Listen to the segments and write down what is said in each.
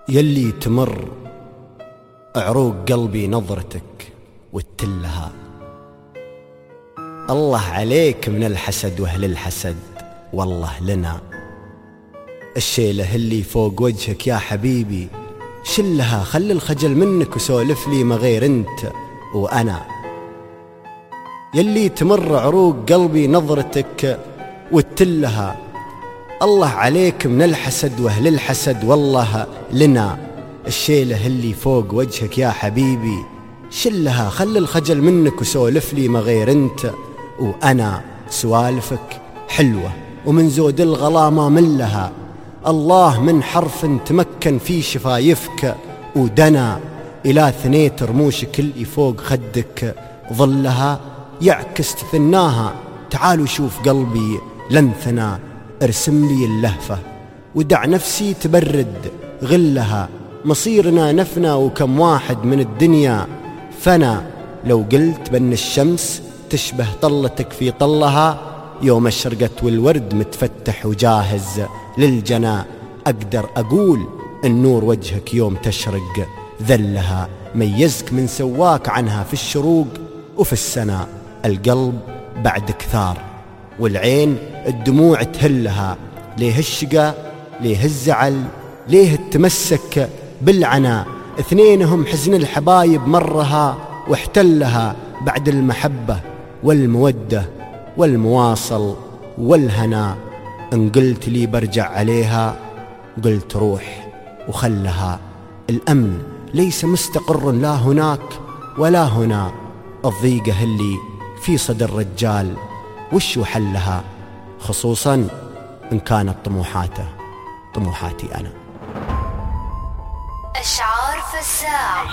يلي تمر عروق قلبي نظرتك وتلها. الله عليك من الحسد واهل الحسد، والله لنا الشيله اللي فوق وجهك يا حبيبي شلها. خلي الخجل منك وسولف لي ما غير انت وانا. يلي تمر عروق قلبي نظرتك وتلها. الله عليك من الحسد واهل الحسد، والله لنا الشيله اللي فوق وجهك يا حبيبي شلها. خلي الخجل منك وسولف لي ما غير انت وانا. سوالفك حلوه ومن زود الغلا ما ملها. الله من حرف تمكن في شفايفك ودنا الى ثنيت رموشك اللي فوق خدك ظلها يعكس تثناها. تعالوا شوف قلبي لنثنا، ارسم لي اللهفه ودع نفسي تبرد غلها. مصيرنا نفنى وكم واحد من الدنيا فنا. لو قلت بأن الشمس تشبه طلتك في طلها، يوم اشرقت والورد متفتح وجاهز للجنا. أقدر أقول النور وجهك يوم تشرق ذلها. ميزك من سواك عنها في الشروق وفي السنا. القلب بعد كثار والعين الدموع تهلها. ليه الشقا ليه الزعل ليه التمسك بالعنا. اثنينهم حزن الحبايب مرها واحتلها. بعد المحبة والمودة والمواصل والهنا. ان قلت لي برجع عليها قلت روح وخلها. الأمن ليس مستقر لا هناك ولا هنا. الضيقة اللي في صدر الرجال وش حلها، خصوصا إن كانت طموحاته طموحاتي أنا. أشعار فزاع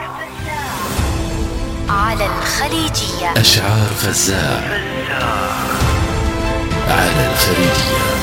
على الخليجية. أشعار فزاع على الخليجية.